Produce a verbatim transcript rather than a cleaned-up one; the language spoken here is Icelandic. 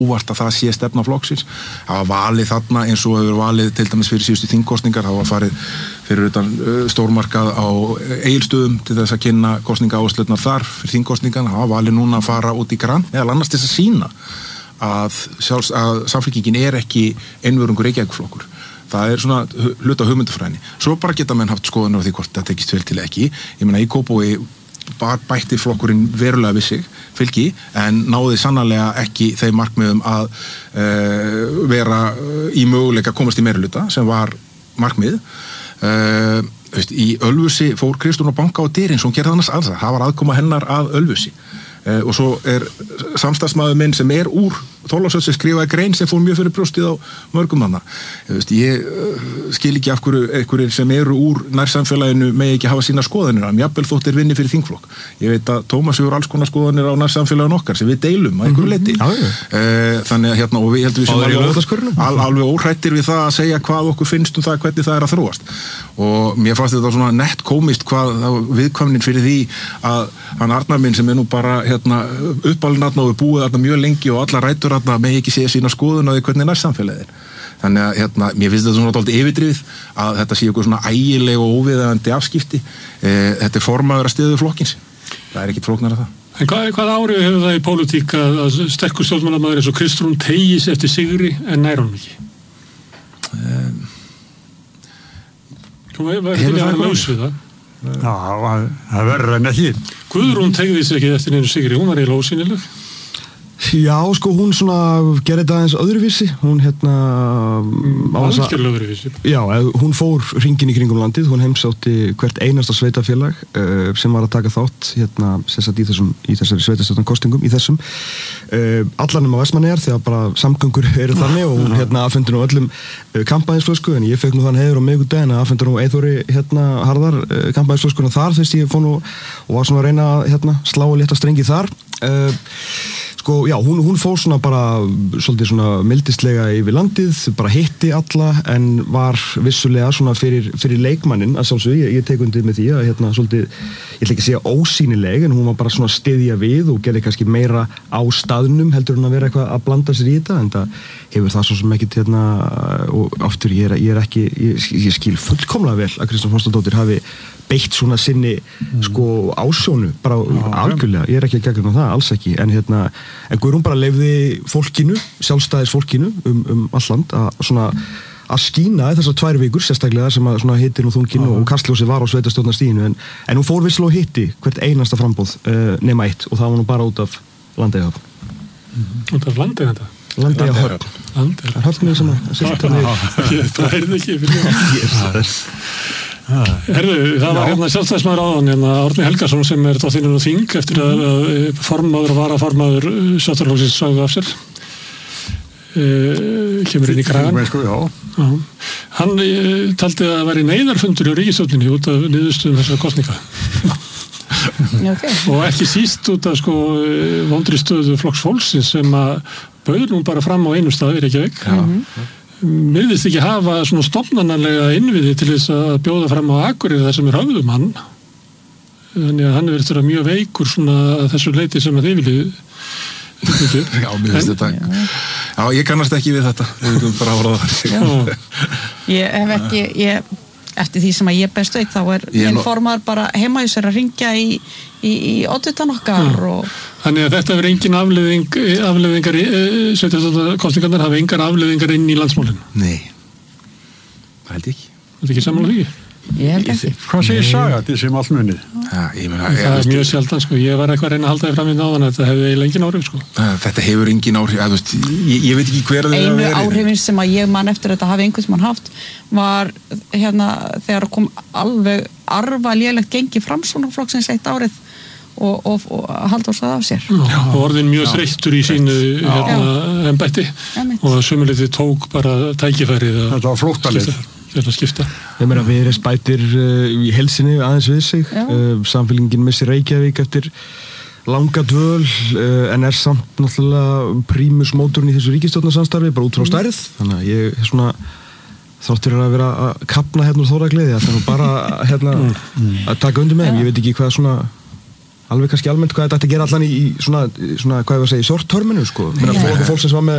óvart að það sé stefna flokksins. Það var valið þarna eins og hefur valið til dæmis fyrir síðustu þingkosningar, það var farið fyrir utan stórmarkað á Egilsstöðum til þess að kynna kosningaáherslurnar þar fyrir þingkosningan, það var valið núna að fara út í Grand, meðal annars til þess að sýna að, sjálfs, að Samfylkingin er ekki einvörðungur Reykjavíkurflokkur. Það er svona hluta hugmyndafræðinni. Svo bara geta menn haft skoðunar á því hvort það tekist vel til ekki. Ég meina í Kópavogi bara bætti flokkurinn verulega við sig fylgi en náði sannarlega ekki þeim markmiðum að uh, vera í möguleika að komast í meirihluta sem var markmið. Uh, veist, í Ölfusi fór Kristrún á banka á dyrinn sem hún gerði annars alls. Það var aðkoma hennar að Ölfusi. Uh, og svo er samstarfsmaður minn sem er úr Þorlákshöfn sem skrifaði grein sem fór mjög fyrir brjóstið á mörgum þarna. Ég uh, skil ekki af hverju einhverjir sem eru úr nærsamfélaginu megi ekki hafa sína skoðanir en jafnvel þótt er vinni fyrir þingflokk. Ég veit að Tómas hefur alls konar skoðanir á nærsamfélaginu okkar sem við deilum að einhverju leyti. Mm-hmm. uh, þannig að hérna og við heldum við sem alveg, al, alveg óhrættir við það að segja hvað okkur finnst um það hvernig það er að þróast. Og mér fannst þetta svona nett komist hvað viðkvæmnin fyrir því að hann Arnar minn sem er nú bara hérna, uppalinn og við búið þarna mjög lengi og alla rætur þarna með ekki segja sína skoðun á því hvernig nærsamfélagið er. Þannig að hérna, mér finnst þetta svona dálítið yfirdrifið að þetta sé eitthvað svona ægileg og óviðeigandi afskipti. E, þetta er formaður að styðja flokkins. Það er ekkit flóknara það. En hvað, hvað árið hefur það í pólitík að, að sterkur stjórnmálamaður eins og Kristrún tegis eftir sigri en nær honum ekki? Um, Þú verður til að vera laus við það? Já, það verður en ekki. Guðrún tegði sig ekki eftir neinu sigri, hún var eiginlega ósýnileg. Já, sko, hún svona gerði þetta aðeins öðruvísi, hún hérna algjörlega öðruvísi. Já, hún fór hringinn í kringum landið, hún heimsótti hvert einasta sveitafélag uh, sem var að taka þátt hérna, sem sagt í þessum, í þessari sveitastjórnarkosningum, í þessum uh, allan um að Vestmannaeyjar þegar bara samgöngur eru þannig og hún hérna afhendir nú öllum uh, kampaðinsflösku, en ég fekk nú þann heiður á miðvikudaginn að afhendir nú Eyþóri hérna harðar uh, kampaðinsflöskuna þar, þess ég fór nú og var svona að reyna að hérna slá og létta strengi þar. Uh, Sko, já, hún, hún fór svona bara svolítið svona mildislega yfir landið, bara hitti alla en var vissulega svona fyrir, fyrir leikmannin að sjálfsög, ég, ég tek undir með því að hérna svolítið, ég ætla ekki að segja ósýnileg en hún var bara svona styðja við og gerði kannski meira á staðnum heldur en að vera eitthvað að blanda sér í þetta en það hefur það svo sem ekkit hérna og aftur ég er, ég er ekki, ég, ég skil fullkomlega vel að Kristrún Frostadóttir hafi beitt svona sinni mm. sko ásjónu bara já, algjörlega, ég er ekki að gegna það, alls ekki en hérna, en Guðrún bara leyfði fólkinu, sjálfstæðis fólkinu um, um all land að svona að skína þessar tvær vikur sérstaklega sem að svona hittir og þungin og kastljósið var á sveitarstjórnarstiginu en, en hún fór visslega og hitti hvert einasta framboð uh, nema eitt og það var nú bara út af Landeyjahöfn. Mm-hmm. Út af Landeyjahöfn? Landeyjahöfn. Landeyjahöfn? Höfnið sem að sýttu niður. Það er ekki fyrir Herðu, það var hérna sjálfstæðismaður áðan, hérna Árni Helgason sem er dóttirinn á þing eftir að, að formaður og varaformaður Sjálfstæðisflokksins sagði af sér. Uh, kemur inn í kragan. Já. Hann uh, taldi að það væri neyðarfundur í ríkisstjórninni út af niðurstöðum þessara kosninga. Okay. Og ekki síst út af sko vondri stöðu Flokks fólksins sem að bauð nú bara fram á einum stað í Reykjavík. Já. Mm-hmm. Virðist ekki hafa svona stofnanarlega innviði til þess að bjóða fram á Akureyri þar sem er höfðum hann þannig að hann verður þetta mjög veikur svona þessu leiti sem að þið viljið Já, mér finnst þetta Já, ég kannast ekki við þetta við viljum bara ára það Ég hef ekki ég, eftir því sem að ég best veit þá er minn formaður bara heima í sér að ringja í í, í oddutan okkar Já. Og Þannig að þetta verður engin afleiðing, afleiðingar, sveitarstjórnarkosningarnar hafa engar afleiðingar inn í landsmálinu. Nei, það held ég ekki. Það er ekki sammála því? Ég held ekki. Hvað segir Saga til sem allt munið? Ja, meina, það er mjög sjaldan, sko. Ég var eitthvað að reyna að halda þið fram í náðan að þetta hefði eiginlega engin áhrif, sko. Þetta hefur engin áhrif, að, veist, ég, ég veit ekki hver það er að vera. Einu áhrifin sem að ég man eftir þetta hafi einhvers mann haft var hérna þegar kom alveg arfa lélegt gengi Framsóknarflokksins eitt árið og, og, og halda á af sér Já, og orðin mjög þreyttur í sínu hérna, embætti og sömuleyti tók bara tækifærið þetta var flóttalið þetta skipta ég meina við erum spætir uh, í helsinni aðeins við sig uh, samfélgingin missir Reykjavík eftir langa dvöl uh, en er samt náttúrulega prímus mótorinn í þessu ríkisstjórnarsamstarfi bara út frá stærð þannig að ég er svona þáttur að vera að kapna hérna úr þóragliði það er nú bara hérna að taka undir með ég veit ekki hvað svona alveg kannski almennt hvað þetta ætti að gera allan í, í svona, svona, hvað ég var að segja, í short terminu, sko. Meina, Já. flokkur fólksins var með